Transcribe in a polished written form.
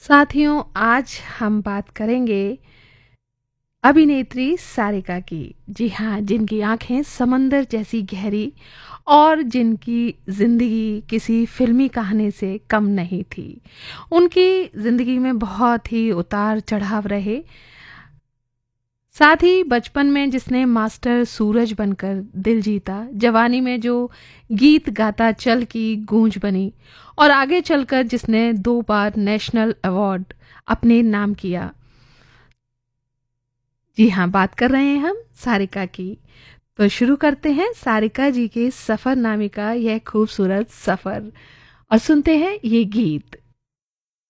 साथियों, आज हम बात करेंगे अभिनेत्री सारिका की। जी हाँ, जिनकी आंखें समंदर जैसी गहरी और जिनकी ज़िंदगी किसी फ़िल्मी कहानी से कम नहीं थी। उनकी ज़िंदगी में बहुत ही उतार-चढ़ाव रहे। साथ ही बचपन में जिसने मास्टर सूरज बनकर दिल जीता, जवानी में जो गीत गाता चल की गूंज बनी और आगे चलकर जिसने 2 बार नेशनल अवार्ड अपने नाम किया। जी हाँ, बात कर रहे हैं हम सारिका की। तो शुरू करते हैं सारिका जी के सफ़रनामे का यह खूबसूरत सफ़र और सुनते हैं ये गीत।